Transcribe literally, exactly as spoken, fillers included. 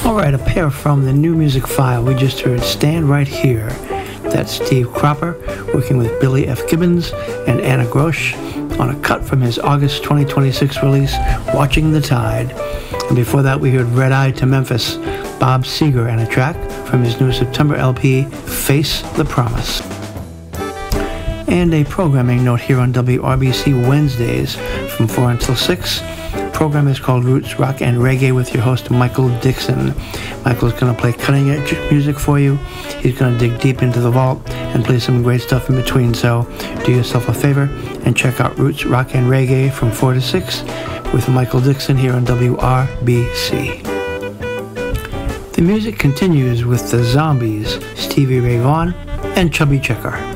Alright, a pair from the New Music File. We just heard Stand Right Here. That's Steve Cropper working with Billy F. Gibbons and Anna Grosh on a cut from his August twenty twenty-six release, Watching the Tide. And before that we heard Red Eye to Memphis, Bob Seger, and a track from his new September L P, Face the Promise. And a programming note here on W R B C Wednesdays from four until six. The program is called Roots, Rock, and Reggae with your host, Michael Dixon. Michael's going to play cutting-edge music for you. He's going to dig deep into the vault and play some great stuff in between. So do yourself a favor and check out Roots, Rock, and Reggae from four to six with Michael Dixon here on W R B C. The music continues with the Zombies, Stevie Ray Vaughan, and Chubby Checker.